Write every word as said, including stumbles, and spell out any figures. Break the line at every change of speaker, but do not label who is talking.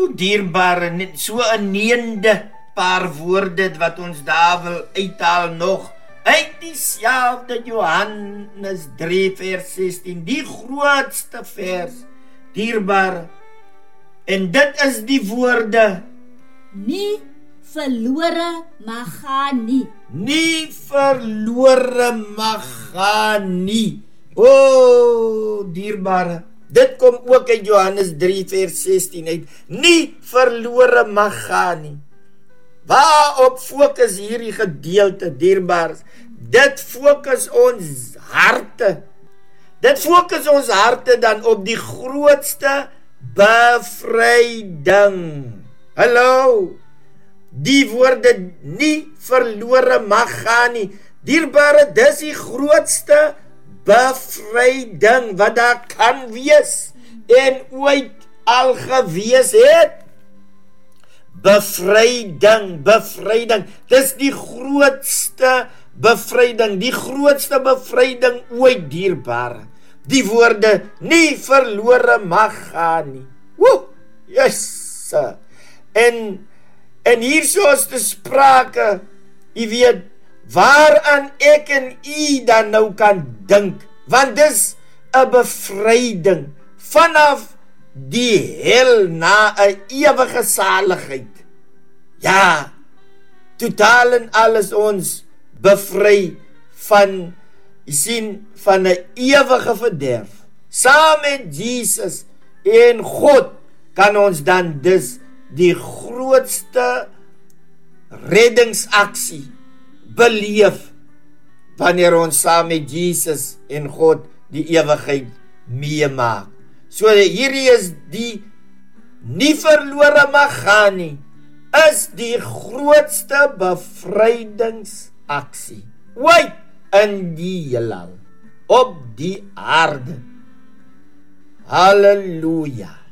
Hoe dierbare, net so 'n neende paar woorde wat ons daar wil uithaal nog uit dieselfde Johannes drie vers sestien, die grootste vers, dierbare. En dit is die woorde,
nie verlore mag gaan nie.
nie verlore mag gaan nie. O, dierbare, dit kom ook uit Johannes drie vers sestien uit, nie verlore mag gaan nie. Waarop fokus hierdie gedeelte, dierbaars? Dit fokus ons harte. Dit fokus ons harte dan op die grootste bevryding. Hallo, die woorde nie verlore mag gaan nie. Dierbare, dis die grootste bevryding wat daar kan wees en ooit al gewees het. Bevryding, bevryding, dis die grootste bevryding, die grootste bevryding ooit, dierbare. Die woorde nie verlore mag gaan nie. Woe, yes. En, en hier soos te sprake, jy weet, waaraan ek en jy dan nou kan dink, want dis 'n bevryding vanaf die hel na 'n ewige saligheid. Ja, totaal en alles ons bevry van, jy sien, van 'n ewige verderf. Saam met Jesus en God kan ons dan dus die grootste reddingsaksie beleef wanneer ons saam met Jesus en God die ewigheid meemaak. So hierdie is die nie verlore mag gaan nie, is die grootste bevrydingsaksie ooit in die heelal, op die aarde. Halleluja.